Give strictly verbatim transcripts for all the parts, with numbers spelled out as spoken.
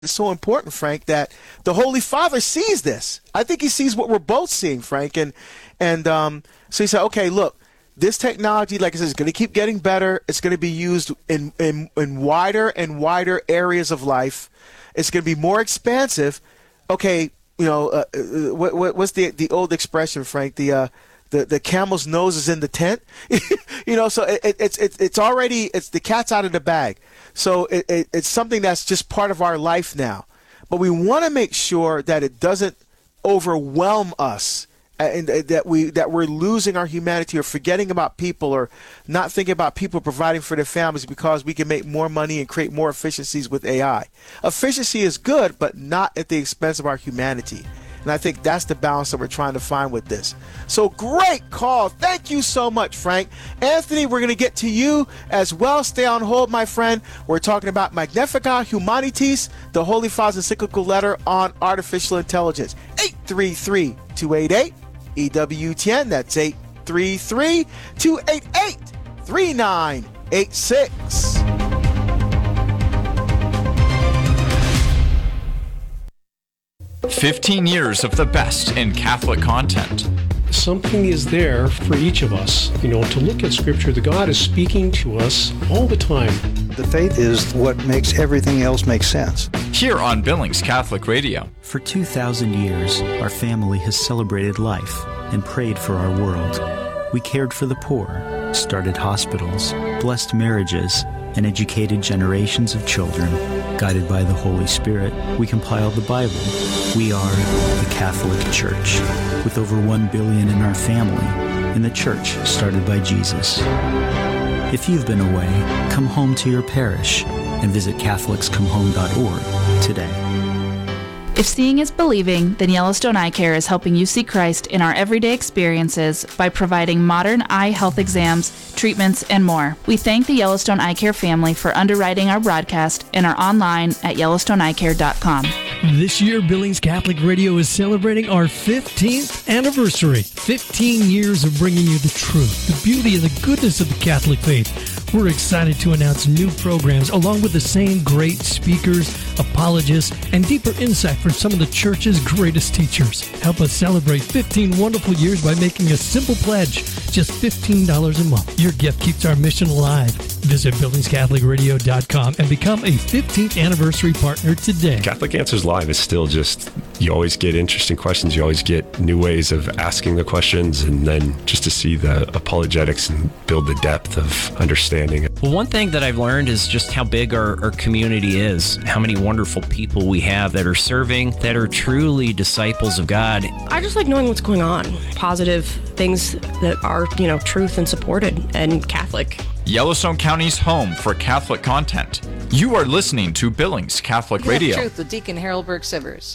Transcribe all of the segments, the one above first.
It's so important, Frank, that the Holy Father sees this. I think he sees what we're both seeing, Frank. And and um, so he said, okay, look, this technology, like I said, is going to keep getting better. It's going to be used in, in, in wider and wider areas of life. It's going to be more expansive. Okay, you know, uh, what, what, what's the the old expression, Frank? The uh, the the camel's nose is in the tent. You know, so it, it, it's it, it's already it's the cat's out of the bag. So it, it, it's something that's just part of our life now. But we want to make sure that it doesn't overwhelm us, and that we that we're losing our humanity or forgetting about people or not thinking about people providing for their families because we can make more money and create more efficiencies with A I. Efficiency is good, but not at the expense of our humanity. And I think that's the balance that we're trying to find with this. So great call. Thank you so much, Frank. Anthony, we're going to get to you as well. Stay on hold, my friend. We're talking about Magnificat Humanitas, the Holy Father's encyclical letter on artificial intelligence. eight three three, two eight eight, E W T N. That's eight three three, two eight eight, three nine eight six. fifteen years of the best in Catholic content. Something is there for each of us, you know, to look at Scripture. The God is speaking to us all the time. The faith is what makes everything else make sense. Here on Billings Catholic Radio. For two thousand years, our family has celebrated life and prayed for our world. We cared for the poor, started hospitals, blessed marriages, and educated generations of children. Guided by the Holy Spirit, we compiled the Bible. We are the Catholic Church, with over one billion in our family, and the church started by Jesus. If you've been away, come home to your parish and visit Catholics Come Home dot org today. If seeing is believing, then Yellowstone Eye Care is helping you see Christ in our everyday experiences by providing modern eye health exams, treatments, and more. We thank the Yellowstone Eye Care family for underwriting our broadcast and are online at yellowstone eye care dot com. This year, Billings Catholic Radio is celebrating our fifteenth anniversary. fifteen years of bringing you the truth, the beauty, and the goodness of the Catholic faith. We're excited to announce new programs along with the same great speakers, apologists, and deeper insight from some of the Church's greatest teachers. Help us celebrate fifteen wonderful years by making a simple pledge, just fifteen dollars a month. Your gift keeps our mission alive. Visit billings catholic radio dot com and become a fifteenth anniversary partner today. Catholic Answers Live is still just, you always get interesting questions. You always get new ways of asking the questions, and then just to see the apologetics and build the depth of understanding. Well, one thing that I've learned is just how big our, our community is, how many wonderful people we have that are serving, that are truly disciples of God. I just like knowing what's going on, positive things that are, you know, truth and supported and Catholic. Yellowstone County's home for Catholic content. You are listening to Billings Catholic you Radio. Truth with Deacon Harold Burke Sivers.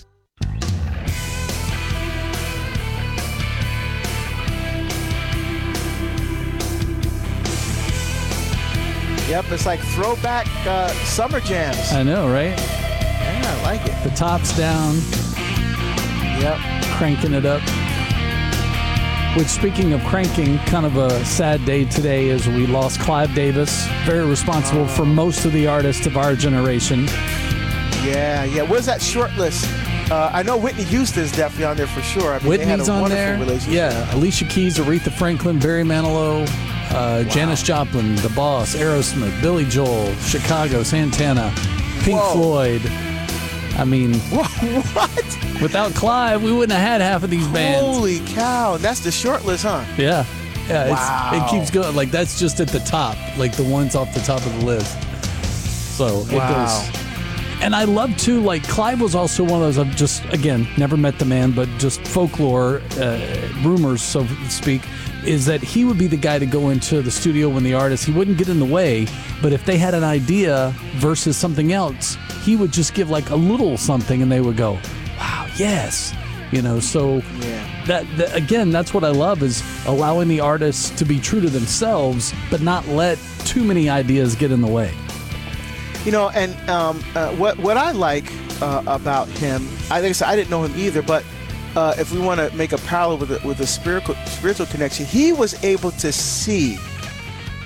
Yep, it's like throwback uh, summer jams. I know, right? Yeah, I like it. The top's down. Yep. Cranking it up. Which, speaking of cranking, kind of a sad day today as we lost Clive Davis, very responsible for most of the artists of our generation. Yeah, yeah. Where's that short list? Uh, I know Whitney Houston is definitely on there for sure. I mean, Whitney's they had a on wonderful there. relationship. Yeah, Alicia Keys, Aretha Franklin, Barry Manilow, uh, wow. Janis Joplin, The Boss, Aerosmith, Billy Joel, Chicago, Santana, Pink Whoa. Floyd. I mean, what? Without Clive, we wouldn't have had half of these bands. Holy cow. That's the short list, huh? Yeah. Yeah, wow. it's, it keeps going. Like, that's just at the top, like the ones off the top of the list. So it wow. goes. And I love, too, like, Clive was also one of those, I've just, again, never met the man, but just folklore, uh, rumors, so to speak, is that he would be the guy to go into the studio when the artist, he wouldn't get in the way, but if they had an idea versus something else, he would just give like a little something and they would go, wow, yes. You know, so yeah. that, that again, that's what I love, is allowing the artists to be true to themselves, but not let too many ideas get in the way. You know, and um, uh, what what I like uh, about him, I think I didn't know him either, but uh, if we want to make a parallel with the, with the spiritual spiritual connection, he was able to see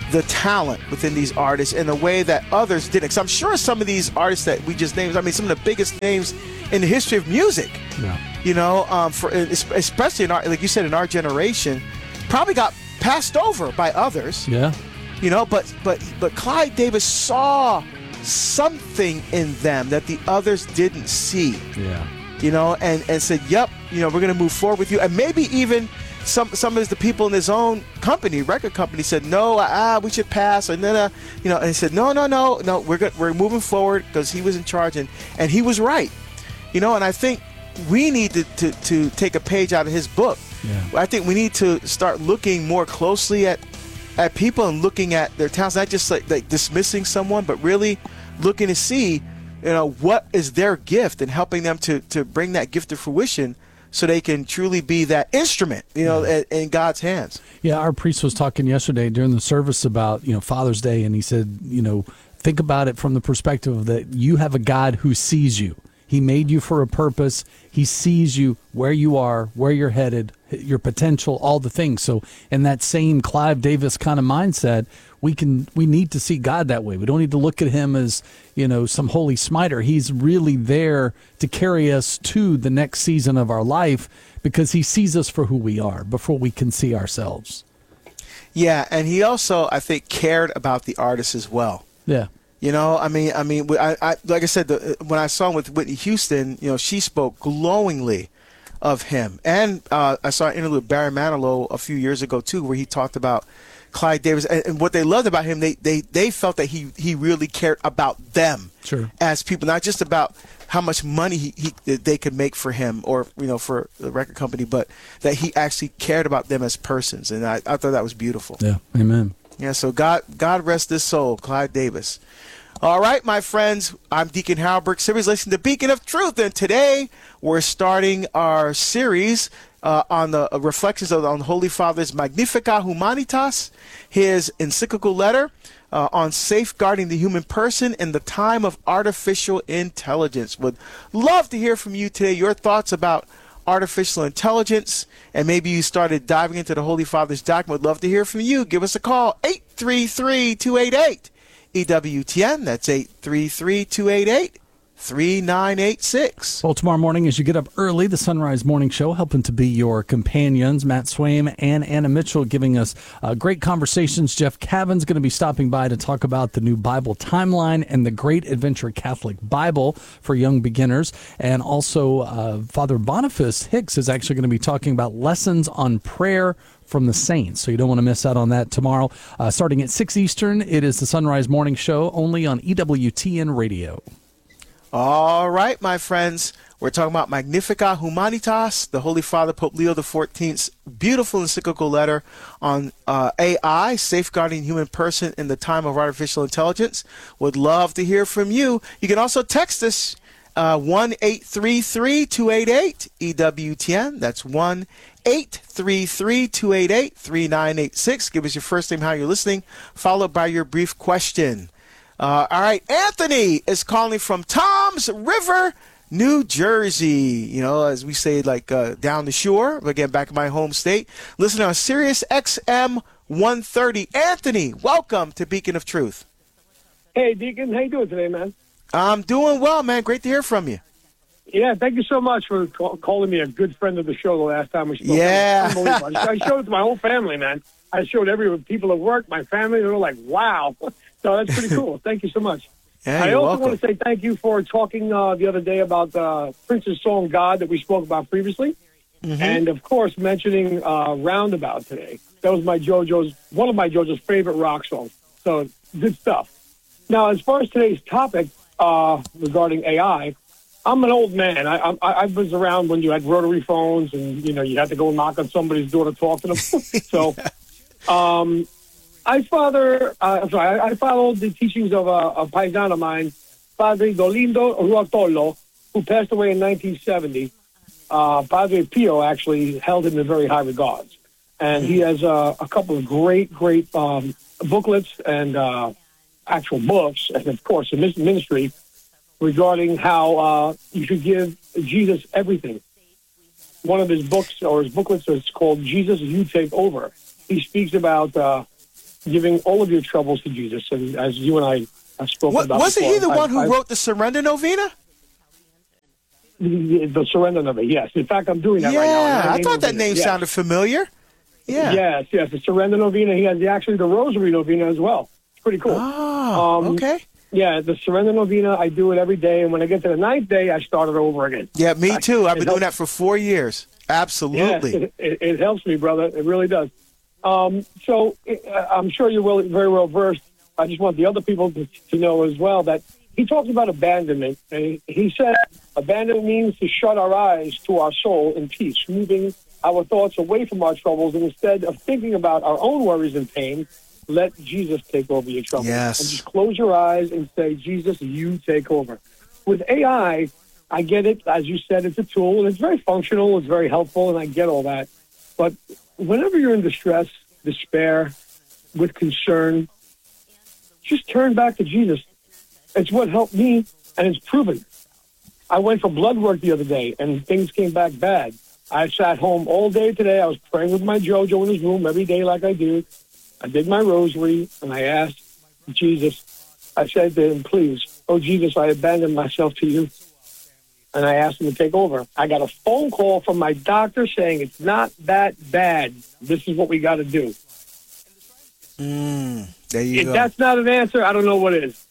the talent within these artists in a way that others didn't. Because I'm sure some of these artists that we just named, I mean, some of the biggest names in the history of music, Yeah. you know, um, for especially in our, like you said, in our generation, probably got passed over by others. Yeah. You know, but but but Clive Davis saw something in them that the others didn't see. Yeah. You know, and, and said, yep, you know, we're going to move forward with you. And maybe even some some of the people in his own company, record company, said, no, ah, we should pass. And then, uh, you know, and he said, no, no, no, no, we're good, we're moving forward because he was in charge. And, and he was right. You know, and I think we need to, to, to take a page out of his book. Yeah. I think we need to start looking more closely at at people and looking at their talents, not just like, like dismissing someone, but really looking to see, you know, what is their gift and helping them to, to bring that gift to fruition so they can truly be that instrument, you know, in, in God's hands. Yeah, our priest was talking yesterday during the service about, you know, Father's Day, and he said, you know, think about it from the perspective that you have a God who sees you. He made you for a purpose. He sees you where you are, where you're headed, your potential, all the things. So in that same Clive Davis kind of mindset, we can we need to see God that way. We don't need to look at him as, you know, some holy smiter. He's really there to carry us to the next season of our life because he sees us for who we are before we can see ourselves. Yeah, and he also, I think, cared about the artists as well. Yeah. You know, I mean, I mean, I, I like I said, the, when I saw him with Whitney Houston, you know, she spoke glowingly of him. And uh, I saw an interview with Barry Manilow a few years ago, too, where he talked about Clive Davis. And, and what they loved about him, they, they, they felt that he, he really cared about them sure. as people, not just about how much money he, he they could make for him or, you know, for the record company, but that he actually cared about them as persons. And I, I thought that was beautiful. Yeah, amen. Yeah, so God God rest his soul, Clive Davis. All right, my friends, I'm Deacon Harold Burke Sivers, listening to Beacon of Truth, and today we're starting our series uh, on the uh, reflections of, on the Holy Father's Magnificat Humanitas, his encyclical letter uh, on safeguarding the human person in the time of artificial intelligence. Would love to hear from you today, your thoughts about artificial intelligence, and maybe you started diving into the Holy Father's document. Would love to hear from you. Give us a call, eight three three, two eight eight, E W T N. That's eight three three, two eight eight, three nine eight six. Well, tomorrow morning as you get up early, the Sunrise Morning Show helping to be your companions. Matt Swaim and Anna Mitchell giving us uh, great conversations. Jeff Cavan's going to be stopping by to talk about the new Bible timeline and the Great Adventure Catholic Bible for young beginners. And also uh, Father Boniface Hicks is actually going to be talking about lessons on prayer from the saints. So you don't want to miss out on that tomorrow. Uh, starting at six Eastern, it is the Sunrise Morning Show only on E W T N Radio. All right, my friends, we're talking about Magnificat Humanitas, the Holy Father Pope Leo the fourteenth's beautiful encyclical letter on uh, A I, safeguarding human person in the time of artificial intelligence. Would love to hear from you. You can also text us uh, one eight three three, two eight eight, E W T N. That's one eight three three, two eight eight, three nine eight six. Give us your first name, how you're listening, followed by your brief question. Uh, all right, Anthony is calling from Toms River, New Jersey. You know, as we say, like uh, down the shore. Again, back in my home state. Listen on Sirius X M one thirty. Anthony, welcome to Beacon of Truth. Hey, Deacon. How you doing today, man? I'm doing well, man. Great to hear from you. Yeah, thank you so much for call- calling me a good friend of the show the last time we spoke. Yeah. Unbelievable. I showed it to my whole family, man. I showed every people at work, my family. They were like, wow. So that's pretty cool. Thank you so much. Yeah, I you're also welcome. want to say thank you for talking uh, the other day about uh, Prince's song God that we spoke about previously. Mm-hmm. And, of course, mentioning uh, Roundabout today. That was my JoJo's, one of my JoJo's favorite rock songs. So good stuff. Now, as far as today's topic uh, regarding A I, I'm an old man. I, I, I was around when you had rotary phones and, you know, you had to go knock on somebody's door to talk to them. So um, I father, uh, sorry, I, I followed the teachings of a, a paisan of mine, Padre Dolindo Ruotolo, who passed away in nineteen seventy. Uh, Padre Pio actually held him in very high regards. And he has uh, a couple of great, great um, booklets and uh, actual books, and, of course, a ministry regarding how uh, you should give Jesus everything. One of his books or his booklets is called Jesus, You Take Over. He speaks about uh, giving all of your troubles to Jesus. And as you and I have spoken What, about wasn't before, he the I, one who I, wrote the Surrender Novena? The, the Surrender Novena, yes. In fact, I'm doing that right now. Yeah, I thought that name yes. sounded familiar. Yeah. Yes, yes. The Surrender Novena. He has the, actually the Rosary Novena as well. It's pretty cool. Oh, um, okay. Yeah, the Surrender Novena, I do it every day. And when I get to the ninth day, I start it over again. Yeah, me too. I've been It doing helps. that for four years. Absolutely. Yes, it, it, it helps me, brother. It really does. Um, so it, I'm sure you're well, very well versed. I just want the other people to, to know as well that he talks about abandonment. And he, he said abandonment means to shut our eyes to our soul in peace, moving our thoughts away from our troubles, and instead of thinking about our own worries and pain, let Jesus take over your troubles. Yes. And just close your eyes and say, Jesus, you take over. With A I, I get it. As you said, it's a tool, and it's very functional. It's very helpful, and I get all that. But whenever you're in distress, despair, with concern, just turn back to Jesus. It's what helped me, and it's proven. I went for blood work the other day, and things came back bad. I sat home all day today. I was praying with my JoJo in his room every day like I do. I did my rosary, and I asked Jesus. I said to him, please, oh, Jesus, I abandon myself to you. And I asked him to take over. I got a phone call from my doctor saying it's not that bad. This is what we got to do. Mm, there you if go. that's not an answer, I don't know what is.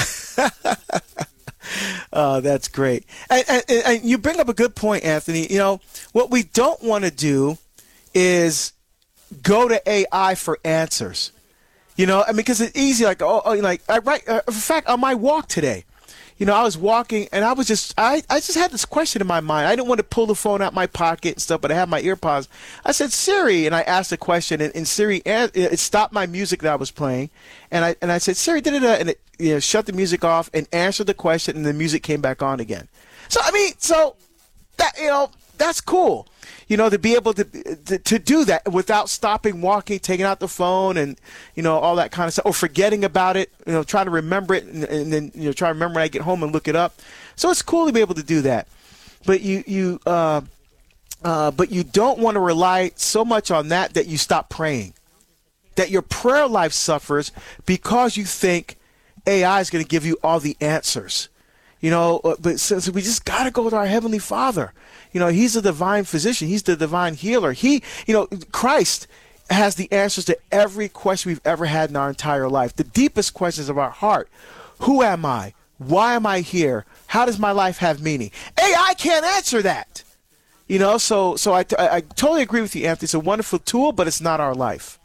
Oh, that's great. And, and, and you bring up a good point, Anthony. You know, what we don't want to do is go to A I for answers. You know, I mean, because it's easy. Like, oh, oh like, I, right. Uh, in fact, on my walk today, you know, I was walking and I was just, I, I just had this question in my mind. I didn't want to pull the phone out my pocket and stuff, but I had my earpods. I said, Siri, and I asked a question, and, and Siri, it stopped my music that I was playing, and I and I said, Siri, da-da-da, and it, you know, shut the music off and answered the question, and the music came back on again. So, I mean, so that, you know, that's cool. You know, to be able to, to to do that without stopping walking, taking out the phone, and you know, all that kind of stuff, or forgetting about it. You know, trying to remember it, and, and then you know, try to remember when I get home and look it up. So it's cool to be able to do that. But you you uh, uh, but you don't want to rely so much on that that you stop praying. That your prayer life suffers because you think A I is going to give you all the answers. You know, but so, so we just got to go to our Heavenly Father. You know, He's a divine physician. He's the divine healer. He, you know, Christ has the answers to every question we've ever had in our entire life. The deepest questions of our heart. Who am I? Why am I here? How does my life have meaning? A I can't answer that. You know, so so I, I, I totally agree with you, Anthony. It's a wonderful tool, but it's not our life.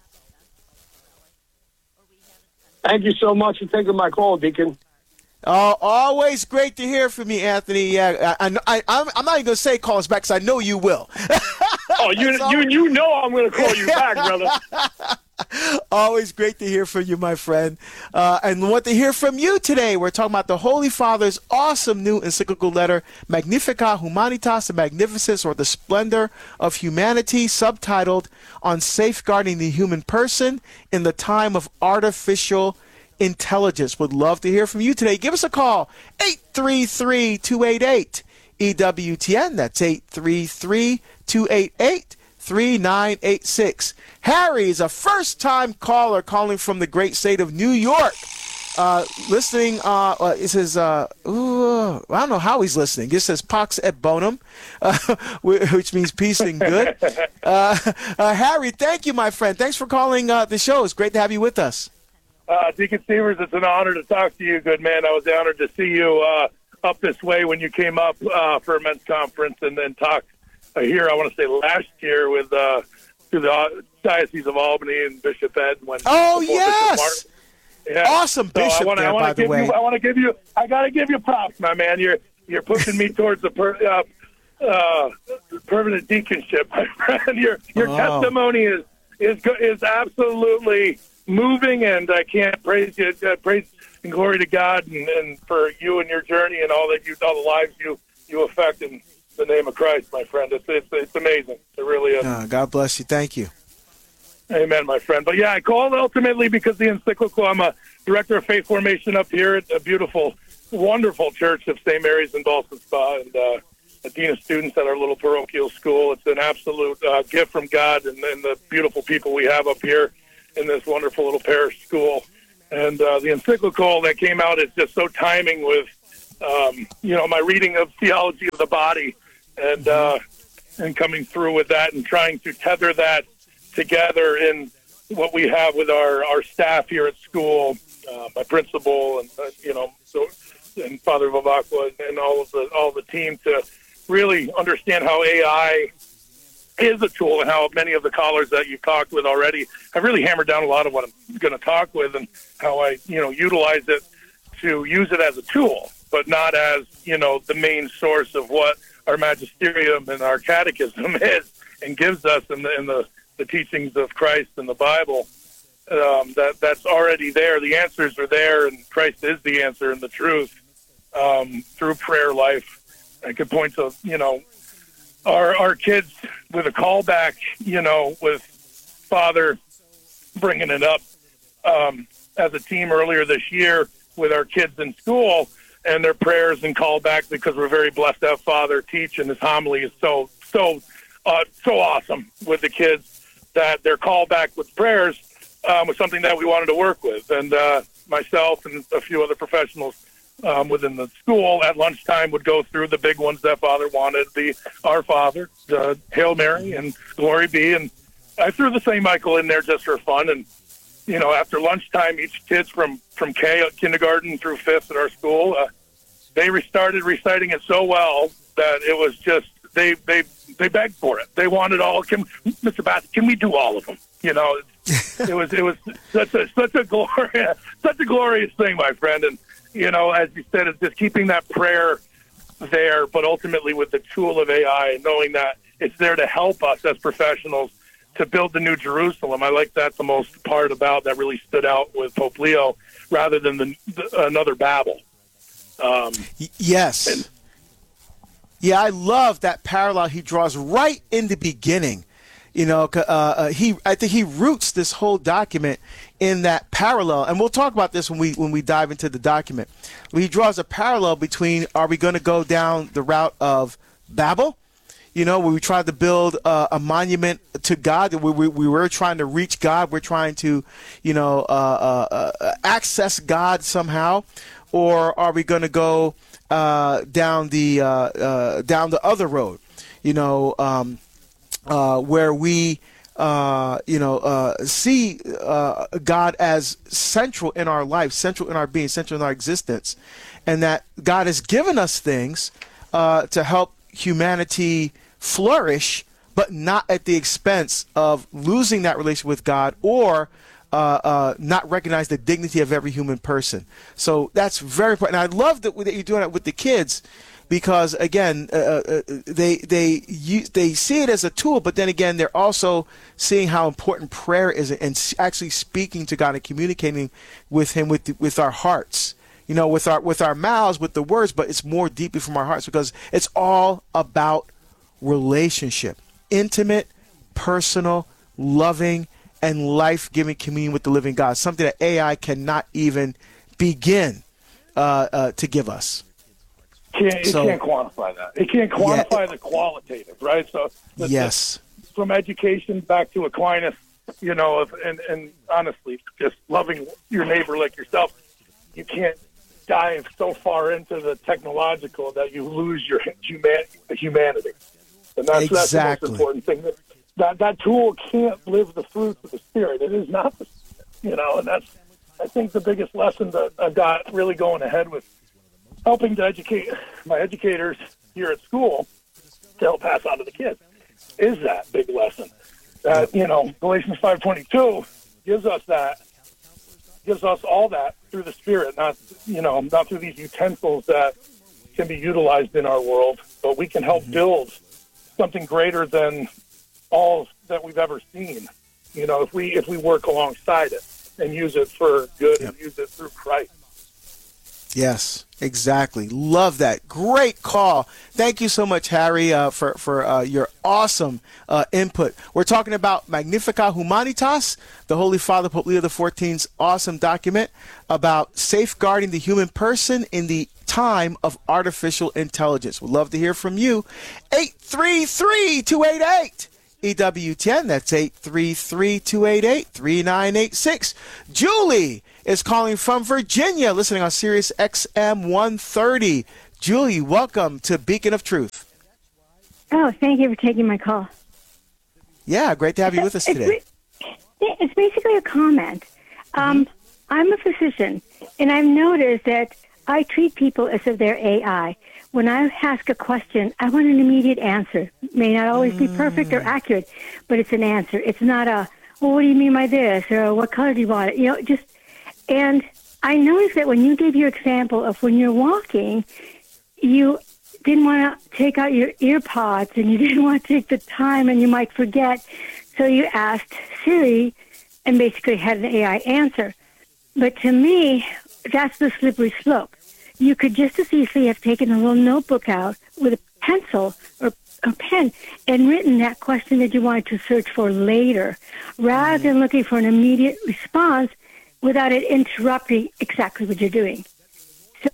Thank you so much for taking my call, Deacon. Oh, always great to hear from you, Anthony. Yeah, I, I, I'm, I'm not even going to say call us back because I know you will. Oh, you, you, you know I'm going to call you back, brother. Always great to hear from you, my friend. Uh, and want to hear from you today. We're talking about the Holy Father's awesome new encyclical letter, Magnificat Humanitas, the magnificence or the splendor of humanity, subtitled On Safeguarding the Human Person in the Time of Artificial Intelligence. Would love to hear from you today. Give us a call, eight three three, two eight eight, E W T N. That's eight three three, two eight eight, three nine eight six. Harry is a first-time caller calling from the great state of New York. Uh, listening, uh, uh, it says, uh, ooh, I don't know how he's listening. It says Pax et Bonum, uh, which means peace and good. Uh, uh, Harry, thank you, my friend. Thanks for calling uh, the show. It's great to have you with us. Uh, Deacon Stevers, it's an honor to talk to you, good man. I was honored to see you uh, up this way when you came up uh, for a men's conference, and then talk uh, here, I want to say last year, with uh, through the Diocese of Albany and Bishop Ed. When oh, yes! Yeah. Awesome Bishop so I wanna, there, I wanna by the give way. You, I want to give you, I got to give you props, my man. You're you're pushing me towards the per, uh, uh, permanent deaconship, my friend. Your your Oh. testimony is is go- is absolutely moving, and I can't praise you, uh, praise and glory to God, and, and for you and your journey and all that you, all the lives you, you affect in the name of Christ, my friend. It's it's, it's amazing. It really is. Uh, God bless you. Thank you. Amen, my friend. But yeah, I called ultimately because the encyclical. I'm a director of faith formation up here at a beautiful, wonderful church of Saint Mary's in Ballston Spa, and uh, a dean of students at our little parochial school. It's an absolute uh, gift from God, and, and the beautiful people we have up here. in this wonderful little parish school. And uh, the encyclical that came out is just so timing with, um, you know, my reading of theology of the body, and uh, and coming through with that and trying to tether that together in what we have with our, our staff here at school, uh, my principal, and uh, you know, so and Father Vavakwa and, and all of the all the team to really understand how A I is a tool, and how many of the callers that you've talked with already have really hammered down a lot of what I'm going to talk with, and how I, you know, utilize it to use it as a tool, but not as, you know, the main source of what our magisterium and our catechism is and gives us in the, in the, the teachings of Christ and the Bible. Um, that that's already there. The answers are there, and Christ is the answer and the truth um, through prayer life. I could point to, you know, our our kids with a callback, you know, with Father bringing it up um, as a team earlier this year with our kids in school and their prayers and callback, because we're very blessed to have Father teach, and his homily is so, so, uh, so awesome with the kids that their callback with prayers um, was something that we wanted to work with. And uh, myself and a few other professionals Um, within the school at lunchtime would go through the big ones that Father wanted, the Our Father, the Hail Mary, and Glory Be. And I threw the Saint Michael in there just for fun. And, you know, after lunchtime, each kid's from, from K, kindergarten through fifth at our school, uh, they restarted reciting it so well that it was just, they, they, they begged for it. They wanted all, can, Mister Bass, can we do all of them? You know, it was, it was such a, such a glorious, such a glorious thing, my friend. And, you know, as you said, it's just keeping that prayer there, but ultimately with the tool of A I, knowing that it's there to help us as professionals to build the New Jerusalem. I like that the most part about that really stood out with Pope Leo, rather than the, the, another Babel. Um, yes. And, yeah, I love that parallel he draws right in the beginning. You know, uh, uh, he I think he roots this whole document in that parallel, and we'll talk about this when we when we dive into the document. He draws a parallel between, are we going to go down the route of Babel, you know, where we tried to build uh, a monument to God, we, we, we were trying to reach God, we're trying to, you know, uh, uh, uh, access God somehow, or are we going to go uh, down the uh, uh, down the other road, you know, um, uh, where we. Uh, you know, uh, see uh, God as central in our life, central in our being, central in our existence, and that God has given us things uh, to help humanity flourish, but not at the expense of losing that relationship with God, or uh, uh, not recognize the dignity of every human person. So that's very important. And I love that, that you're doing that with the kids, because again, uh, uh, they they use, they see it as a tool, but then again, they're also seeing how important prayer is, and actually speaking to God and communicating with Him with the, with our hearts, you know, with our with our mouths, with the words, but it's more deeply from our hearts, because it's all about relationship, intimate, personal, loving, and life-giving communion with the living God. Something that A I cannot even begin uh, uh, to give us. Can't, it so, can't quantify that. It can't quantify yeah, the qualitative, right? So the, yes, the, from education back to Aquinas, you know, of, and and honestly, just loving your neighbor like yourself. You can't dive so far into the technological that you lose your human, humanity, and that's, exactly. that's the most important thing. That, that that tool can't live the fruits of the Spirit. It is not the Spirit, you know, and that's I think the biggest lesson that I've got really going ahead with. Helping to educate my educators here at school to help pass on to the kids is that big lesson. That, you know, Galatians five twenty-two gives us that, gives us all that through the Spirit, not, you know, not through these utensils that can be utilized in our world, but we can help build something greater than all that we've ever seen. You know, if we if we work alongside it and use it for good, yep. and use it through Christ. Yes, exactly. Love that. Great call. Thank you so much, Harry, uh, for, for uh, your awesome uh, input. We're talking about Magnificat Humanitas, the Holy Father, Pope Leo the fourteenth's awesome document about safeguarding the human person in the time of artificial intelligence. We'd love to hear from you. eight three three, two eight eight, E W T N. That's eight three three, two eight eight, three nine eight six. Julie is calling from Virginia, listening on Sirius X M one thirty. Julie, welcome to Beacon of Truth. Oh, thank you for taking my call. Yeah, great to have you with us today. It's, it's basically a comment. Um, I'm a physician, and I've noticed that I treat people as if they're A I. When I ask a question, I want an immediate answer. It may not always be perfect or accurate, but it's an answer. It's not a, well, what do you mean by this? Or what color do you want it? You know, just, and I noticed that when you gave your example of when you're walking, you didn't want to take out your ear pods and you didn't want to take the time and you might forget. So you asked Siri and basically had an A I answer. But to me, that's the slippery slope. You could just as easily have taken a little notebook out with a pencil or a pen and written that question that you wanted to search for later, rather mm-hmm. than looking for an immediate response without it interrupting exactly what you're doing. So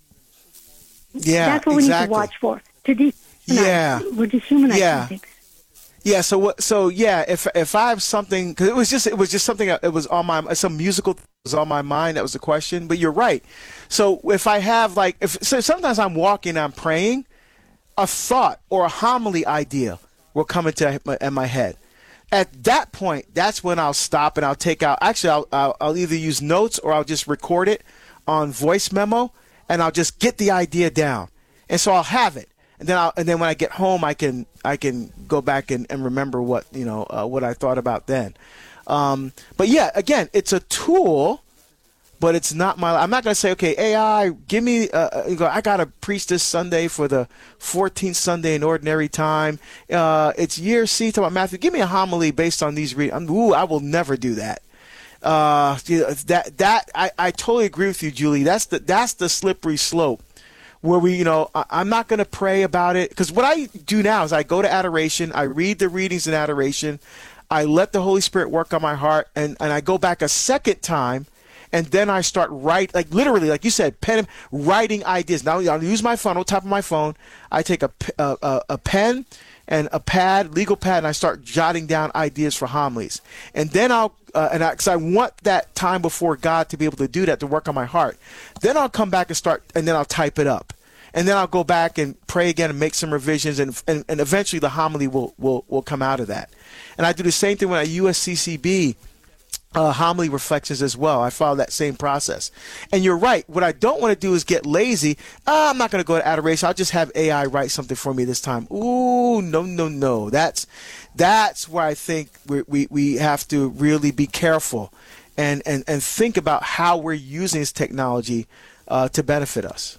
yeah, that's what exactly. we need to watch for. To dehumanize. Yeah. We're dehumanizing yeah. things. Yeah, so what? So yeah, if if I have something, because it was just it was just something that it was on my some musical was on my mind. That was the question. But you're right. So if I have like if so sometimes I'm walking, I'm praying, a thought or a homily idea will come into my, in my head. At that point, that's when I'll stop and I'll take out. Actually, I'll, I'll I'll either use notes or I'll just record it on voice memo, and I'll just get the idea down, and so I'll have it. And then, I'll, and then when I get home, I can I can go back and, and remember what you know uh, what I thought about then. Um, but yeah, again, it's a tool, but it's not my. I'm not going to say, okay, A I, give me. Uh, you go, I got to preach this Sunday for the fourteenth Sunday in Ordinary Time. Uh, it's year C, talking about Matthew. Give me a homily based on these readings. Ooh, I will never do that. Uh, that that I, I totally agree with you, Julie. That's the that's the slippery slope. Where we, you know, I, I'm not going to pray about it. Because what I do now is I go to adoration. I read the readings in adoration. I let the Holy Spirit work on my heart. And, and I go back a second time. And then I start write, like literally, like you said, pen, writing ideas. Now I'll use my phone, on top of my phone. I take a, a, a, a pen and a pad, legal pad, and I start jotting down ideas for homilies. And then I'll, uh, and I, because I want that time before God to be able to do that, to work on my heart. Then I'll come back and start, and then I'll type it up. And then I'll go back and pray again and make some revisions, and and, and eventually the homily will, will, will come out of that. And I do the same thing when I U S C C B uh, homily reflections as well. I follow that same process. And you're right. What I don't want to do is get lazy. Oh, I'm not going to go to adoration. I'll just have A I write something for me this time. Ooh, no, no, no. That's that's where I think we we, we have to really be careful and, and, and think about how we're using this technology uh, to benefit us.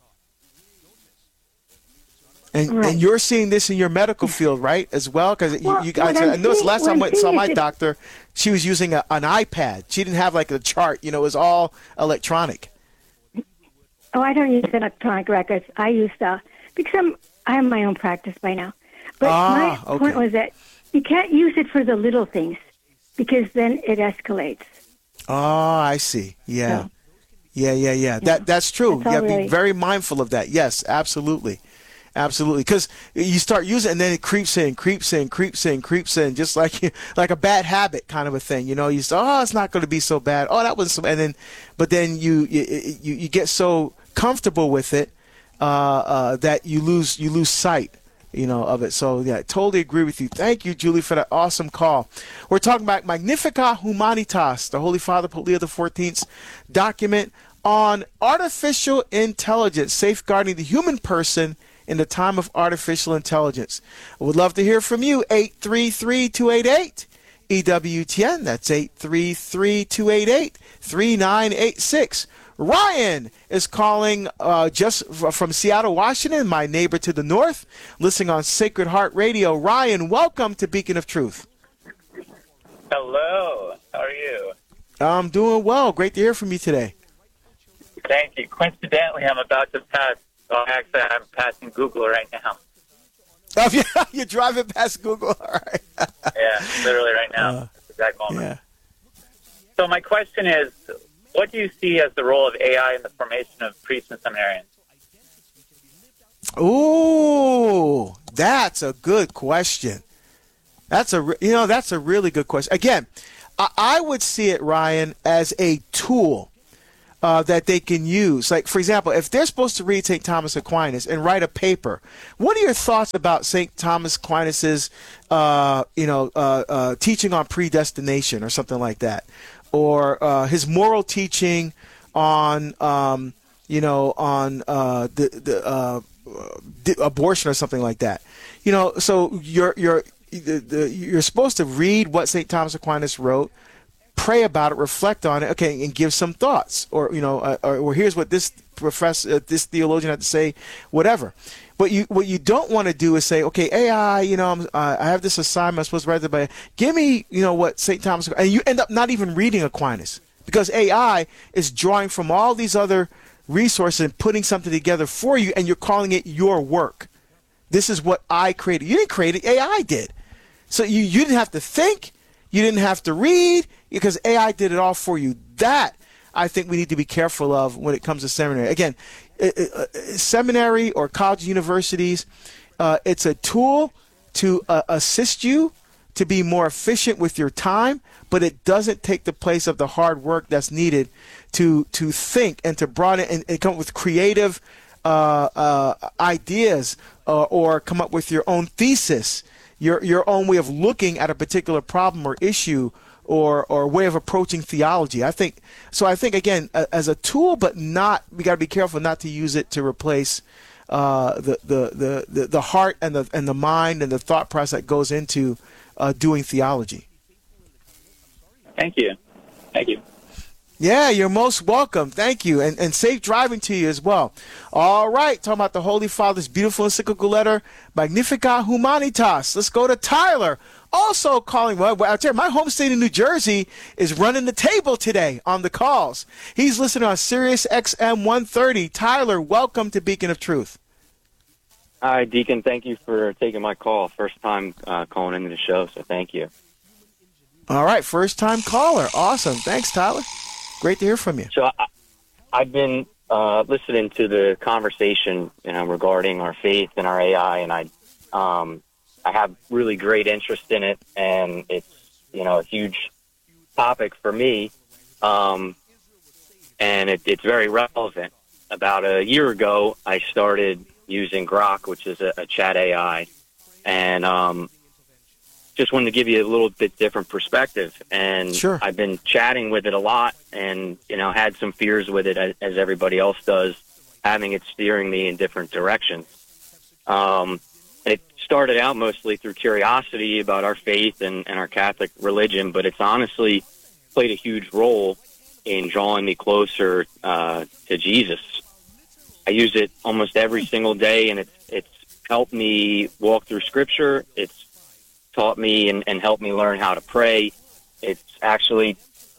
And, right. and you're seeing this in your medical field, right, as well? Because well, you, you guys, I noticed last time I went, saw my doctor, she was using a, an iPad. She didn't have like a chart. You know, it was all electronic. Oh, I don't use electronic records. I use uh, because I'm I have my own practice by now. But ah, my okay. point was that you can't use it for the little things because then it escalates. Oh, I see. Yeah, so, yeah, yeah, yeah. That that's true. That's you have to really... be very mindful of that. Yes, absolutely. Absolutely, because you start using it and then it creeps in, creeps in, creeps in, creeps in, just like like a bad habit kind of a thing. You know, you say, oh, it's not going to be so bad. Oh, that was so, and then, but then you you you, you get so comfortable with it uh, uh, that you lose you lose sight, you know, of it. So yeah, I totally agree with you. Thank you, Julie, for that awesome call. We're talking about Magnificat Humanitas, the Holy Father Pope Leo the fourteenth's document on artificial intelligence, safeguarding the human person in the time of artificial intelligence. I would love to hear from you. eight three three, two eight eight, E W T N. That's eight three three, two eight eight, three nine eight six. Ryan is calling uh, just from Seattle, Washington, my neighbor to the north, listening on Sacred Heart Radio. Ryan, welcome to Beacon of Truth. Hello. How are you? I'm doing well. Great to hear from you today. Thank you. Coincidentally, I'm about to pass Oh, actually, I'm passing Google right now. Oh, yeah, you're driving past Google. All right. Yeah, literally right now, uh, at the exact moment. Yeah. So my question is, what do you see as the role of A I in the formation of priests and seminarians? Ooh, that's a good question. That's a, you know, that's a really good question. Again, I, I would see it, Ryan, as a tool uh, that they can use. Like, for example, if they're supposed to read Saint Thomas Aquinas and write a paper, what are your thoughts about Saint Thomas Aquinas's, uh, you know, uh, uh, teaching on predestination or something like that, or uh, his moral teaching on, um, you know, on uh, the the uh, abortion or something like that? You know, so you're you're The, the, you're supposed to read what Saint Thomas Aquinas wrote, pray about it, reflect on it, okay, and give some thoughts, or you know, uh, or, or here's what this professor, uh, this theologian had to say, whatever. What you what you don't want to do is say, okay, A I, you know, I'm, uh, I have this assignment, I'm supposed to write it, but give me, you know, what Saint Thomas, and you end up not even reading Aquinas because A I is drawing from all these other resources and putting something together for you, and you're calling it your work. This is what I created. You didn't create it, A I did. So you, you didn't have to think, you didn't have to read, because A I did it all for you. That, I think we need to be careful of when it comes to seminary. Again, uh, uh, seminary or college universities, uh, it's a tool to uh, assist you to be more efficient with your time, but it doesn't take the place of the hard work that's needed to to think and to broaden and, and come up with creative uh, uh, ideas uh, or come up with your own thesis. Your your own way of looking at a particular problem or issue or or way of approaching theology. I think so. I think again a, as a tool, but not. We got to be careful not to use it to replace uh, the, the, the the the heart and the and the mind and the thought process that goes into uh, doing theology. Thank you. Thank you. Yeah, you're most welcome. Thank you. And and safe driving to you as well. All right, talking about the Holy Father's beautiful encyclical letter, Magnificat Humanitas. Let's go to Tyler. Also calling, well, I tell you, my home state in New Jersey is running the table today on the calls. He's listening on Sirius X M one thirty. Tyler, welcome to Beacon of Truth. Hi, Deacon. Thank you for taking my call. First time uh, calling into the show, so thank you. All right, first time caller. Awesome. Thanks, Tyler. Great to hear from you. So I, I've been uh, listening to the conversation, you know, regarding our faith and our A I, and I, um, I have really great interest in it, and it's, you know, a huge topic for me, um, and it, it's very relevant. About a year ago, I started using Grok, which is a, a chat A I, and um, just wanted to give you a little bit different perspective. And sure. I've been chatting with it a lot, and you know, had some fears with it, as, as everybody else does, having it steering me in different directions. Um, it started out mostly through curiosity about our faith and, and our Catholic religion, but it's honestly played a huge role in drawing me closer uh, to Jesus. I use it almost every single day, and it's it's helped me walk through Scripture. It's taught me and, and helped me learn how to pray. It's actually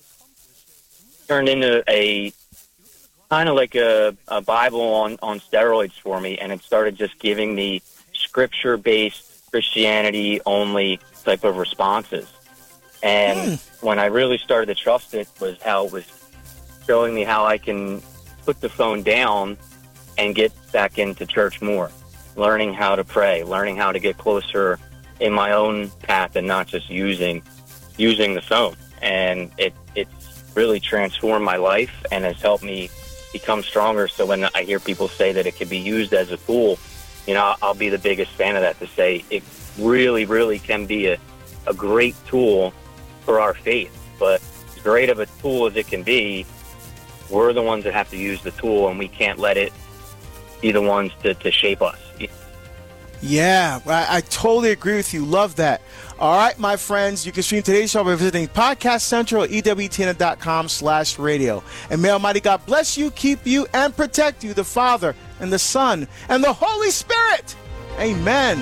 turned into a kind of like a, a Bible on, on steroids for me, and it started just giving me Scripture-based, Christianity-only type of responses. And mm. when I really started to trust it was how it was showing me how I can put the phone down and get back into church more, learning how to pray, learning how to get closer in my own path and not just using using the phone. And it it's really transformed my life and has helped me become stronger. So when I hear people say that it can be used as a tool, you know, I'll be the biggest fan of that, to say it really, really can be a, a great tool for our faith. But as great of a tool as it can be, we're the ones that have to use the tool, and we can't let it be the ones to, to shape us. Yeah, I, I totally agree with you. Love that. All right, my friends, you can stream today's show by visiting Podcast Central at E W T N dot com slash radio. And may Almighty God bless you, keep you, and protect you, the Father, and the Son, and the Holy Spirit. Amen.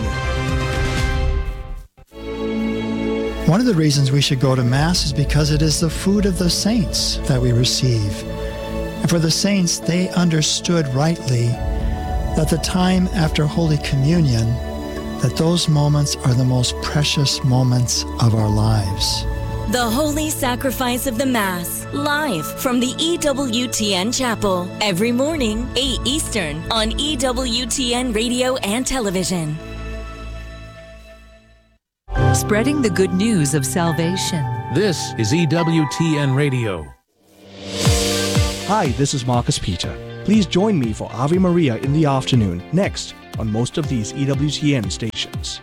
One of the reasons we should go to Mass is because it is the food of the saints that we receive. And for the saints, they understood rightly that the time after Holy Communion, that those moments are the most precious moments of our lives. The Holy Sacrifice of the Mass, live from the E W T N Chapel, every morning, eight Eastern, on E W T N Radio and Television. spreading the good news of salvation. This is E W T N Radio. Hi, this is Marcus Peter. Please join me for Ave Maria in the afternoon, next on most of these E W T N stations.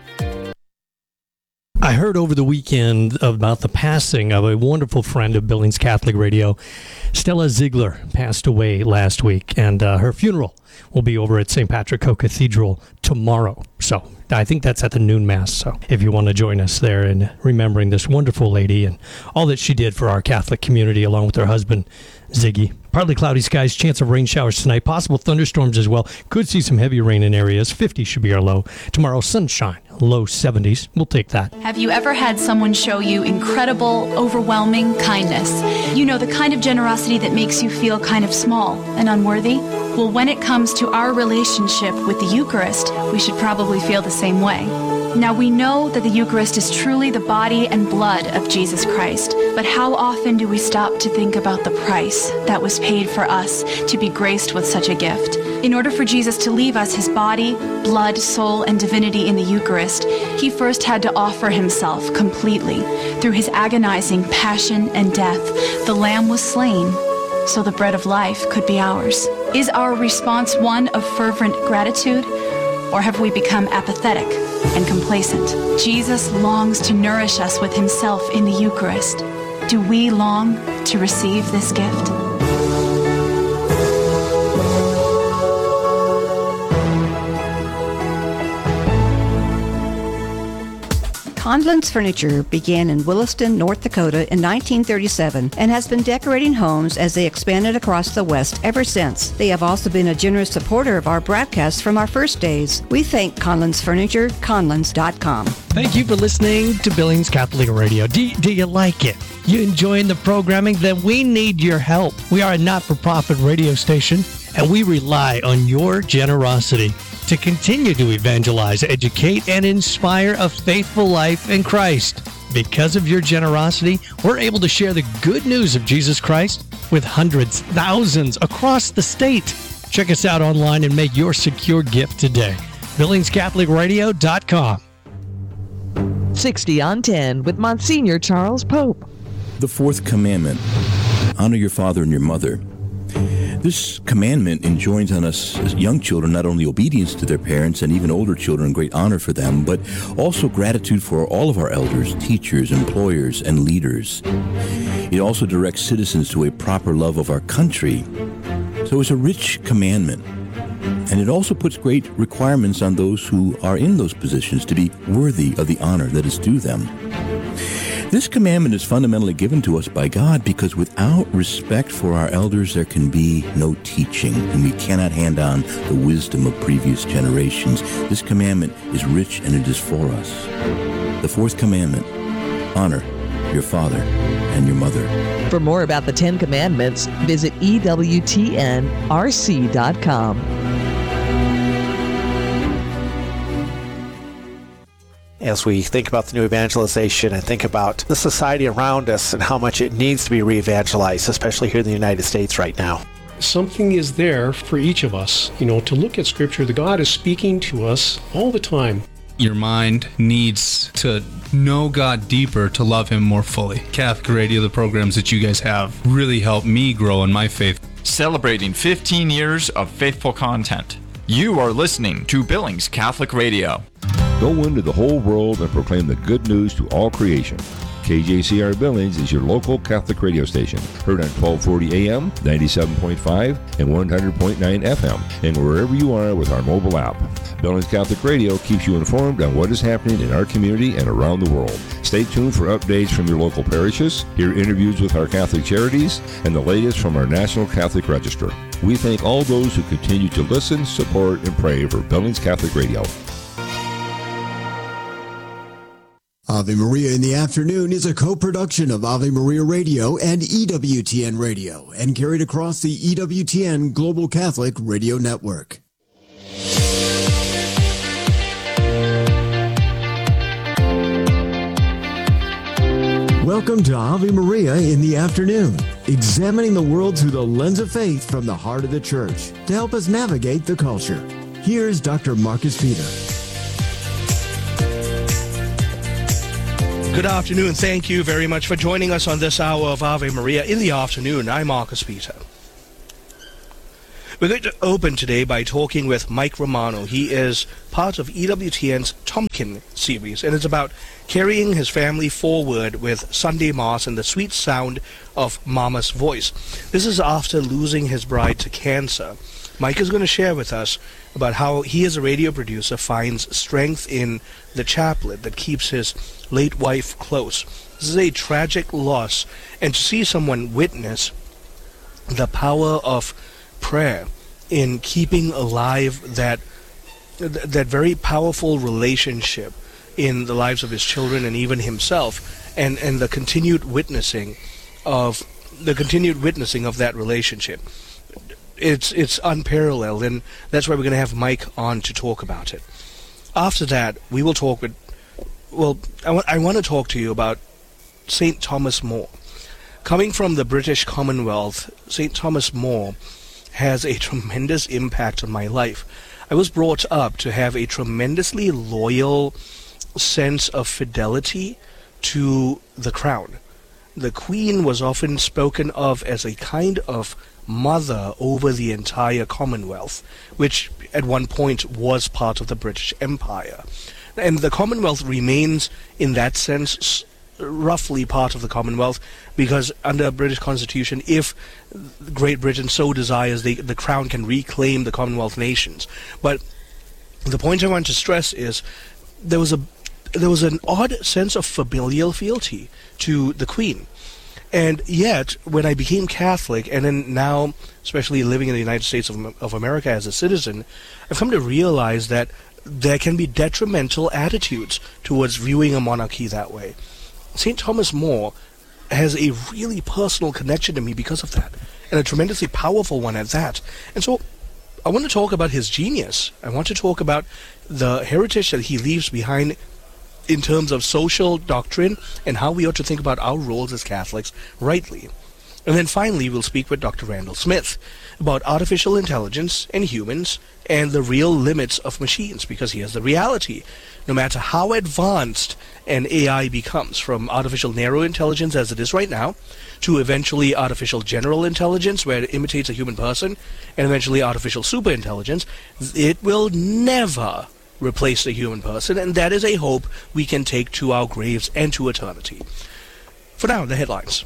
I heard over the weekend about the passing of a wonderful friend of Billings Catholic Radio. Stella Ziegler passed away last week, and uh, her funeral will be over at Saint Patrick Co. Cathedral tomorrow. So I think that's at the noon mass. So if you want to join us there in remembering this wonderful lady and all that she did for our Catholic community, along with her husband, Ziggy. Partly cloudy skies, chance of rain showers tonight, possible thunderstorms as well. Could see some heavy rain in areas. fifty should be our low. Tomorrow, sunshine, low seventies. We'll take that. Have you ever had someone show you incredible, overwhelming kindness? You know, the kind of generosity that makes you feel kind of small and unworthy? Well, when it comes to our relationship with the Eucharist, we should probably feel the same way. Now, we know that the Eucharist is truly the body and blood of Jesus Christ, but how often do we stop to think about the price that was paid for us to be graced with such a gift? In order for Jesus to leave us his body, blood, soul, and divinity in the Eucharist, he first had to offer himself completely. Through his agonizing passion and death, the Lamb was slain, so the bread of life could be ours. Is our response one of fervent gratitude, or have we become apathetic and complacent? Jesus longs to nourish us with himself in the Eucharist. Do we long to receive this gift? Conlon's Furniture began in Williston, North Dakota in nineteen thirty-seven and has been decorating homes as they expanded across the West ever since. They have also been a generous supporter of our broadcasts from our first days. We thank Conlon's Furniture, conlons dot com. Thank you for listening to Billings Catholic Radio. Do, do you like it? You enjoying the programming? Then we need your help. We are a not-for-profit radio station, and we rely on your generosity to continue to evangelize, educate, and inspire a faithful life in Christ. Because of your generosity, we're able to share the good news of Jesus Christ with hundreds, thousands across the state. Check us out online and make your secure gift today. Billings Catholic Radio dot com. sixty on ten with Monsignor Charles Pope. The fourth commandment, honor your father and your mother. This commandment enjoins on us as young children not only obedience to their parents and even older children, great honor for them, but also gratitude for all of our elders, teachers, employers, and leaders. It also directs citizens to a proper love of our country. So it's a rich commandment. And it also puts great requirements on those who are in those positions to be worthy of the honor that is due them. This commandment is fundamentally given to us by God because without respect for our elders, there can be no teaching, and we cannot hand on the wisdom of previous generations. This commandment is rich, and it is for us. The fourth commandment, honor your father and your mother. For more about the Ten Commandments, visit E W T N R C dot com. As we think about the new evangelization and think about the society around us and how much it needs to be re-evangelized, especially here in the United States right now. Something is there for each of us, you know, to look at Scripture. The God is speaking to us all the time. Your mind needs to know God deeper to love him more fully. Catholic Radio, the programs that you guys have, really helped me grow in my faith. Celebrating fifteen years of faithful content. You are listening to Billings Catholic Radio. Go into the whole world and proclaim the good news to all creation. K J C R Billings is your local Catholic radio station, heard on twelve forty A M, ninety-seven point five, and one hundred point nine F M, and wherever you are with our mobile app. Billings Catholic Radio keeps you informed on what is happening in our community and around the world. Stay tuned for updates from your local parishes, hear interviews with our Catholic charities, and the latest from our National Catholic Register. We thank all those who continue to listen, support, and pray for Billings Catholic Radio. Ave Maria in the Afternoon is a co-production of Ave Maria Radio and E W T N Radio and carried across the E W T N Global Catholic Radio Network. Welcome to Ave Maria in the Afternoon, examining the world through the lens of faith from the heart of the Church to help us navigate the culture. Here's Doctor Marcus Peter. Good afternoon. Thank you very much for joining us on this hour of Ave Maria in the afternoon. I'm Marcus Peter. We're going to open today by talking with Mike Romano. He is part of E W T N's Tompkin series, and it's about carrying his family forward with Sunday Mass and the sweet sound of Mama's voice. This is after losing his bride to cancer. Mike is going to share with us about how he as a radio producer finds strength in the chaplet that keeps his late wife close. This is a tragic loss, and to see someone witness the power of prayer in keeping alive that that very powerful relationship in the lives of his children and even himself, and and the continued witnessing of the continued witnessing of that relationship. It's it's unparalleled, and that's why we're going to have Mike on to talk about it. After that, we will talk with, well, I, w- I want to talk to you about Saint Thomas More. Coming from the British Commonwealth, Saint Thomas More has a tremendous impact on my life. I was brought up to have a tremendously loyal sense of fidelity to the crown. The Queen was often spoken of as a kind of mother over the entire Commonwealth, which at one point was part of the British Empire. And the Commonwealth remains, in that sense, roughly part of the Commonwealth, because under British Constitution, if Great Britain so desires, they, the Crown can reclaim the Commonwealth nations. But the point I want to stress is there was a there was an odd sense of familial fealty to the Queen. And yet, when I became Catholic, and then now, especially living in the United States of, of America as a citizen, I've come to realize that there can be detrimental attitudes towards viewing a monarchy that way. Saint Thomas More has a really personal connection to me because of that, and a tremendously powerful one at that. And so I want to talk about his genius. I want to talk about the heritage that he leaves behind in terms of social doctrine and how we ought to think about our roles as Catholics rightly. And then finally, we'll speak with Doctor Randall Smith about artificial intelligence and humans and the real limits of machines, because here's the reality. No matter how advanced an A I becomes, from artificial narrow intelligence as it is right now, to eventually artificial general intelligence, where it imitates a human person, and eventually artificial superintelligence, it will never replace the human person, and that is a hope we can take to our graves and to eternity. For now, the headlines.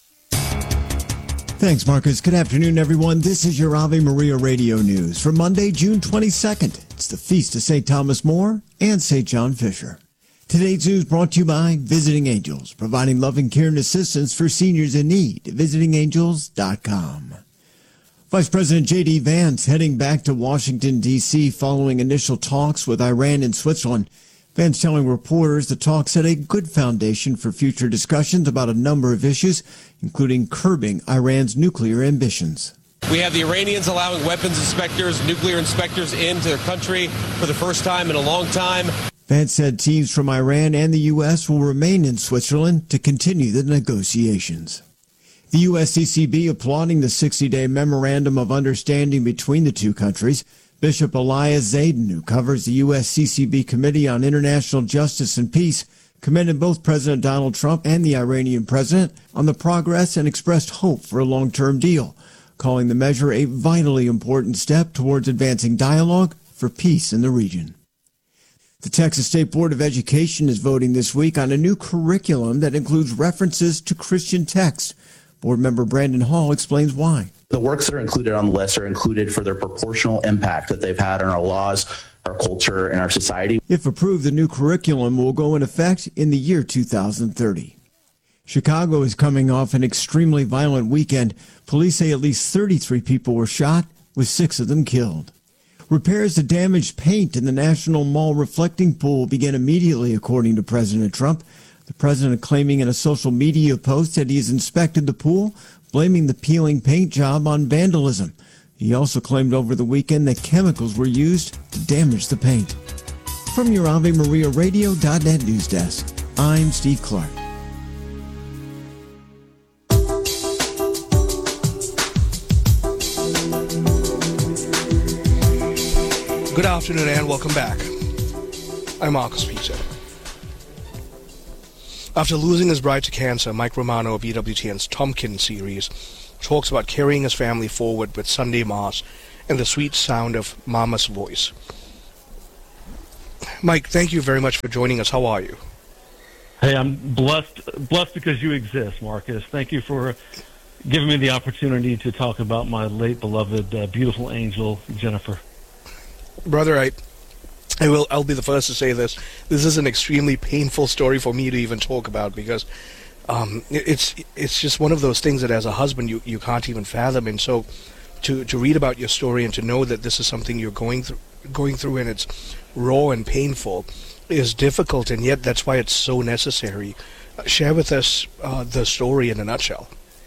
Thanks, Marcus. Good afternoon, everyone. This is your Ave Maria Radio News for Monday, June twenty-second. It's the feast of Saint Thomas More and Saint John Fisher. Today's news brought to you by Visiting Angels, providing loving care and assistance for seniors in need. visiting angels dot com. Vice President J D Vance heading back to Washington, D C following initial talks with Iran and Switzerland. Vance telling reporters the talks set a good foundation for future discussions about a number of issues, including curbing Iran's nuclear ambitions. We have the Iranians allowing weapons inspectors, nuclear inspectors into their country for the first time in a long time. Vance said teams from Iran and the U S will remain in Switzerland to continue the negotiations. The U S C C B applauding the sixty-day memorandum of understanding between the two countries. Bishop Elias Zayden, who covers the U S C C B Committee on International Justice and Peace, commended both President Donald Trump and the Iranian president on the progress and expressed hope for a long-term deal, calling the measure a vitally important step towards advancing dialogue for peace in the region. The Texas State Board of Education is voting this week on a new curriculum that includes references to Christian texts. Board member Brandon Hall explains why. The works that are included on the list are included for their proportional impact that they've had on our laws, our culture, and our society. If approved, the new curriculum will go in effect in the year two thousand thirty. Chicago is coming off an extremely violent weekend. Police say at least thirty-three people were shot, with six of them killed. Repairs to damaged paint in the National Mall reflecting pool began immediately, according to President Trump. The president claiming in a social media post that he has inspected the pool, blaming the peeling paint job on vandalism. He also claimed over the weekend that chemicals were used to damage the paint. From your Ave Maria Radio dot net news desk, I'm Steve Clark. Good afternoon and welcome back. I'm Marcus Peter. After losing his bride to cancer, Mike Romano of E W T N's Tompkin series talks about carrying his family forward with Sunday Mass and the sweet sound of Mama's voice. Mike, thank you very much for joining us. How are you? Hey, I'm blessed blessed because you exist, Marcus. Thank you for giving me the opportunity to talk about my late beloved, uh, beautiful angel, Jennifer. Brother, I, I will. I'll be the first to say this. This is an extremely painful story for me to even talk about because um, it's it's just one of those things that as a husband you, you can't even fathom. And so, to to read about your story and to know that this is something you're going through, going through, and it's raw and painful, is difficult, and yet that's why it's so necessary. Uh, share with us uh, the story in a nutshell.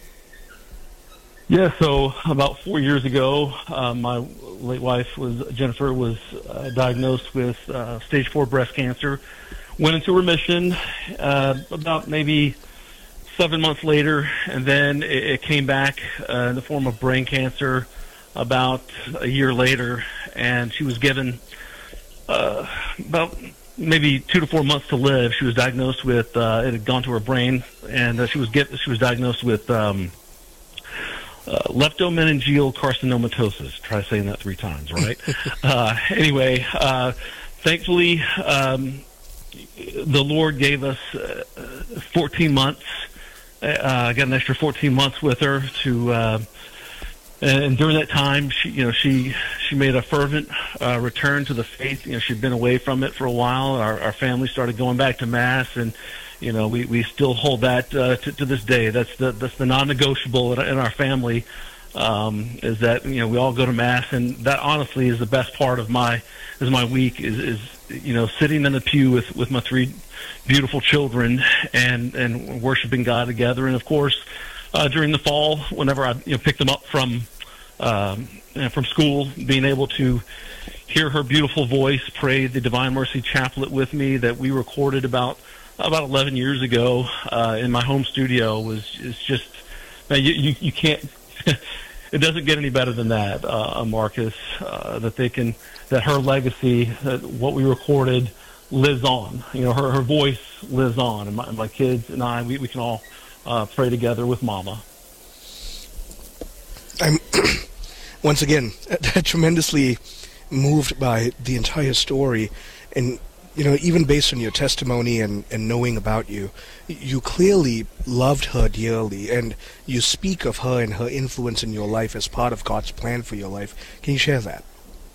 Yeah, so about four years ago, uh, my late wife was Jennifer was uh, diagnosed with uh, stage four breast cancer. Went into remission uh, about maybe seven months later, and then it, it came back uh, in the form of brain cancer about a year later, and she was given uh, about maybe two to four months to live. She was diagnosed with uh, it had gone to her brain, and uh, she was get she was diagnosed with um, uh, leptomeningeal carcinomatosis. Try saying that three times, right? uh, anyway, uh, thankfully, um, the Lord gave us uh, fourteen months. Uh, I got an extra fourteen months with her to. Uh, And during that time, she, you know, she she made a fervent uh, return to the faith. You know, she'd been away from it for a while. Our, our family started going back to mass, and you know, we, we still hold that uh, to, to this day. That's the that's the non-negotiable in, in our family. Um, is that you know we all go to mass, and that honestly is the best part of my is my week is, is you know sitting in the pew with, with my three beautiful children and and worshiping God together, and of course. Uh, during the fall, whenever I you know, picked them up from um, you know, from school, being able to hear her beautiful voice pray the Divine Mercy Chaplet with me that we recorded about about eleven years ago uh, in my home studio was is just man, you, you you can't it doesn't get any better than that, uh, Marcus. Uh, that they can that her legacy, that what we recorded, lives on. You know, her her voice lives on, and my, my kids and I we, we can all. Uh, pray together with Mama. I'm once again tremendously moved by the entire story, and you know, even based on your testimony and, and knowing about you, you clearly loved her dearly, and you speak of her and her influence in your life as part of God's plan for your life. Can you share that?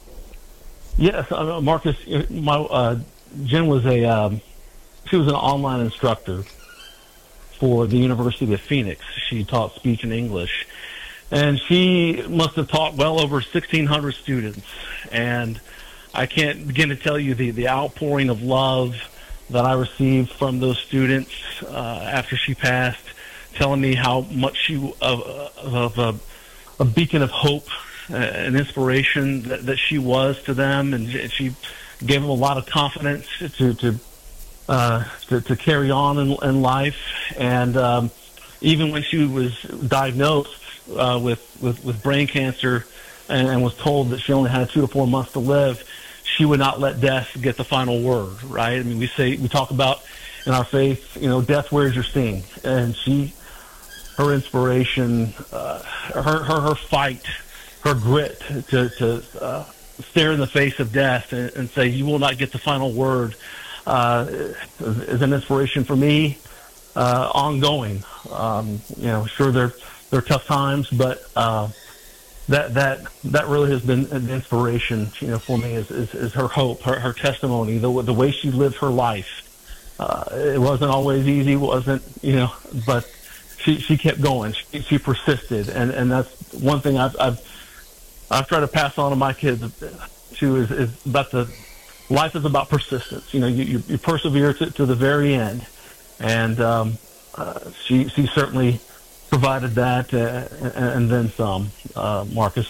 Yes, uh, Marcus. My uh, Jen was a um, she was an online instructor for the University of Phoenix. She taught speech and English. And she must have taught well over sixteen hundred students. And I can't begin to tell you the, the outpouring of love that I received from those students uh, after she passed, telling me how much she, of, of a, a beacon of hope, uh, an inspiration that, that she was to them. And she gave them a lot of confidence to, to Uh, to, to carry on in, in life, and um, even when she was diagnosed uh, with, with, with brain cancer and, and was told that she only had two to four months to live, she would not let death get the final word. Right? I mean, we say we talk about in our faith, you know, death wears your sting, and she, her inspiration, uh, her her her fight, her grit to to uh, stare in the face of death and, and say, "You will not get the final word." Uh, is an inspiration for me, uh, ongoing. Um, you know, sure they're they're tough times, but uh, that that that really has been an inspiration. You know, for me is is, is her hope, her, her testimony, the the way she lived her life. Uh, it wasn't always easy, wasn't you know, but she she kept going. She, she persisted, and, and that's one thing I've I've I've tried to pass on to my kids too is, is about the. Life is about persistence. You know, you, you, you persevere to, to the very end, and um, uh, she she certainly provided that, uh, and, and then some. Uh, Marcus.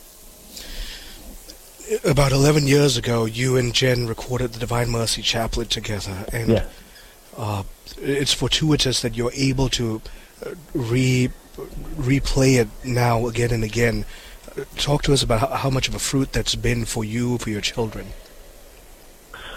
About eleven years ago, you and Jen recorded the Divine Mercy Chaplet together, and yeah. uh, it's fortuitous that you're able to re replay it now again and again. Talk to us about how, how much of a fruit that's been for you, for your children.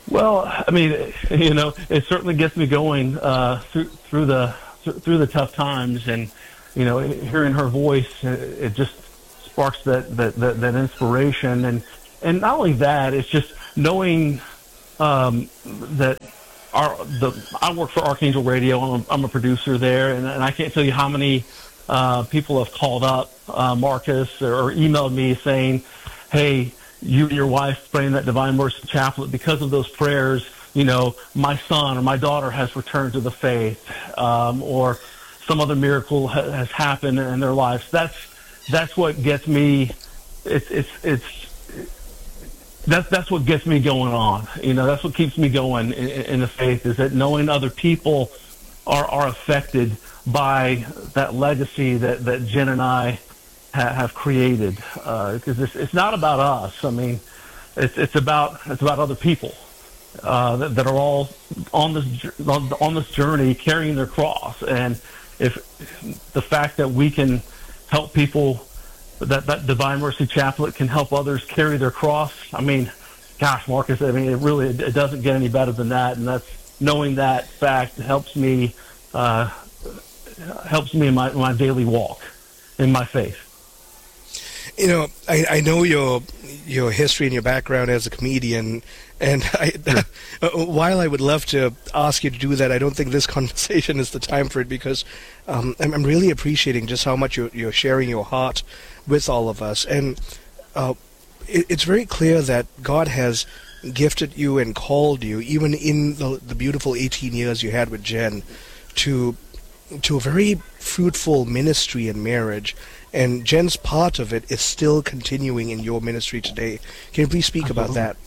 Well, I mean, you know, it certainly gets me going uh, through through the through the tough times, and you know, hearing her voice, it just sparks that that that, that inspiration, and and not only that, it's just knowing um, that our the I work for Archangel Radio. I'm a, I'm a producer there, and, and I can't tell you how many uh, people have called up uh, Marcus or emailed me saying, "Hey, you and your wife praying that Divine Mercy Chaplet, because of those prayers, you know, my son or my daughter has returned to the faith, um, or some other miracle ha- has happened in their lives." That's that's what gets me. It's it's it's that's that's what gets me going on. You know, that's what keeps me going in, in the faith, is that knowing other people are are affected by that legacy that that Jen and I ha- have created. Because uh, it's it's not about us. I mean, it's it's about it's about other people uh, that, that are all on this on this journey carrying their cross. And if the fact that we can help people, that that Divine Mercy Chaplet can help others carry their cross, I mean, gosh, Marcus, I mean, it really it doesn't get any better than that. And that's knowing that fact helps me uh, helps me in my my daily walk in my faith. You know, I, I know your your history and your background as a comedian, and I, uh, while I would love to ask you to do that, I don't think this conversation is the time for it, because um, I'm, I'm really appreciating just how much you're, you're sharing your heart with all of us. And uh, it, it's very clear that God has gifted you and called you, even in the, the beautiful eighteen years you had with Jen, to to a very fruitful ministry and marriage. And Jen's part of it is still continuing in your ministry today. Can you please speak Absolutely. about that?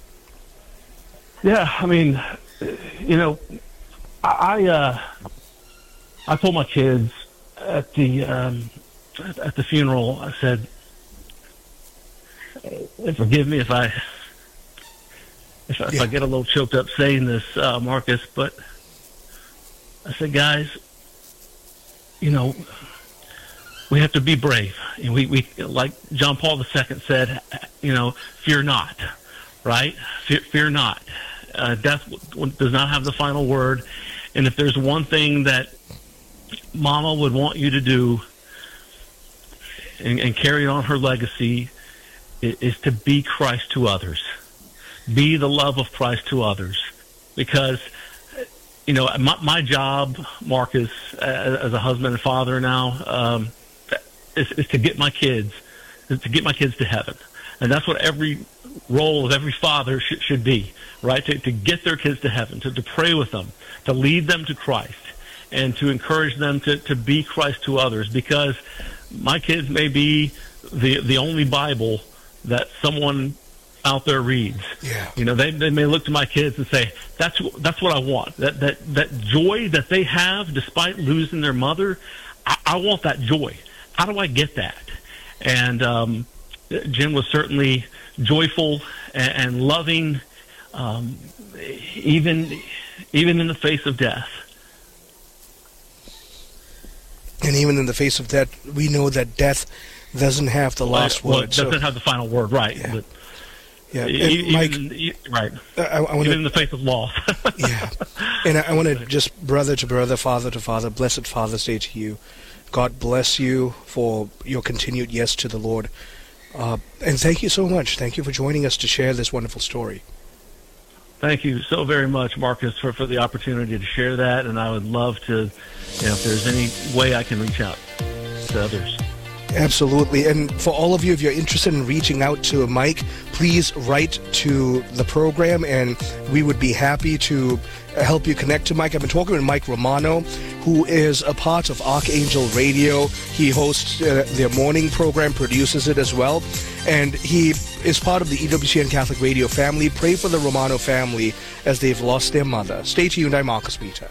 Yeah, I mean, you know, I uh, I told my kids at the um, at the funeral, I said, forgive me if I if, I, yeah. if I get a little choked up saying this, uh, Marcus, but I said, guys, you know, we have to be brave. And we, we, like John Paul the Second said, you know, fear not, right? Fear, fear not. Uh, death does not have the final word. And if there's one thing that Mama would want you to do and, and carry on her legacy, is, is to be Christ to others. Be the love of Christ to others. Because, you know, my, my job, Marcus, as, as a husband and father now, um, Is, is to get my kids, is to get my kids to heaven, and that's what every role of every father should, should be, right? To, to get their kids to heaven, to, to pray with them, to lead them to Christ, and to encourage them to, to be Christ to others. Because my kids may be the the only Bible that someone out there reads. Yeah. You know, they they may look to my kids and say, "That's that's what I want. That that that joy that they have despite losing their mother, I, I want that joy. How do I get that?" And um, Jen was certainly joyful and, and loving, um, even even in the face of death. And even in the face of that, we know that death doesn't have the last well, word. It doesn't so. have the final word, right? Yeah. But yeah. Even, Mike, right. I, I wanna, even in the face of loss. Yeah. And I, I want to just brother to brother, father to father, blessed Father's Day to you. God bless you for your continued yes to the Lord. Uh, and thank you so much. Thank you for joining us to share this wonderful story. Thank you so very much, Marcus, for, for the opportunity to share that. And I would love to, you know, if there's any way I can reach out to others. Absolutely. And for all of you, if you're interested in reaching out to Mike, please write to the program, and we would be happy to help you connect to Mike. I've been talking with Mike Romano, who is a part of Archangel Radio. He hosts uh, their morning program, produces it as well, and he is part of the E W T N Catholic Radio family. Pray for the Romano family as they've lost their mother. Stay tuned. I'm Marcus Peter.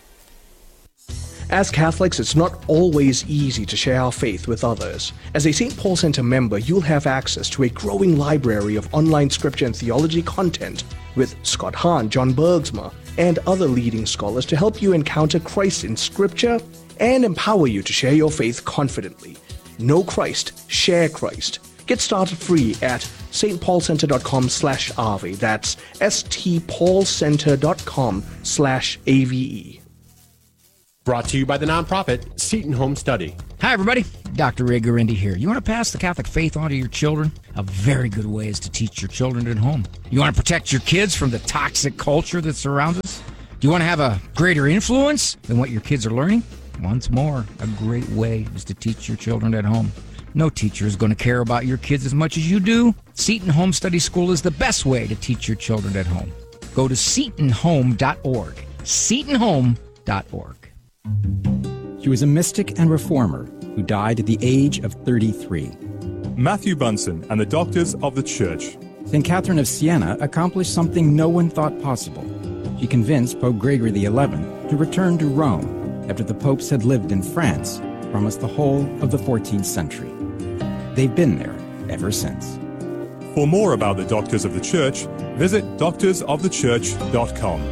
As Catholics, it's not always easy to share our faith with others. As a Saint Paul Center member, you'll have access to a growing library of online scripture and theology content with Scott Hahn, John Bergsma, and other leading scholars to help you encounter Christ in Scripture and empower you to share your faith confidently. Know Christ, share Christ. Get started free at stpaulcenter.com slash AVE. That's stpaulcenter.com slash AVE. Brought to you by the nonprofit Seton Home Study. Hi, everybody. Doctor Ray Guarendi here. You want to pass the Catholic faith on to your children? A very good way is to teach your children at home. You want to protect your kids from the toxic culture that surrounds us? Do you want to have a greater influence than what your kids are learning? Once more, a great way is to teach your children at home. No teacher is going to care about your kids as much as you do. Seton Home Study School is the best way to teach your children at home. Go to seton home dot org. seton home dot org. He was a mystic and reformer who died at the age of thirty-three. Matthew Bunson and the Doctors of the Church. Saint Catherine of Siena accomplished something no one thought possible. She convinced Pope Gregory the eleventh to return to Rome after the popes had lived in France for almost the whole of the fourteenth century. They've been there ever since. For more about the Doctors of the Church, visit doctors of the church dot com.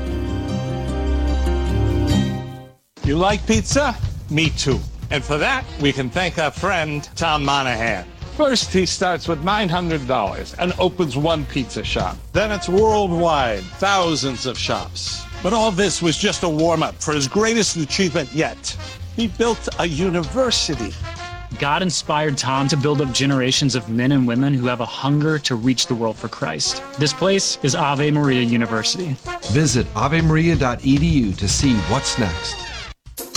You like pizza? Me too. And for that, we can thank our friend, Tom Monahan. First, he starts with nine hundred dollars and opens one pizza shop. Then it's worldwide, thousands of shops. But all this was just a warm-up for his greatest achievement yet. He built a university. God inspired Tom to build up generations of men and women who have a hunger to reach the world for Christ. This place is Ave Maria University. Visit ave maria dot e d u to see what's next.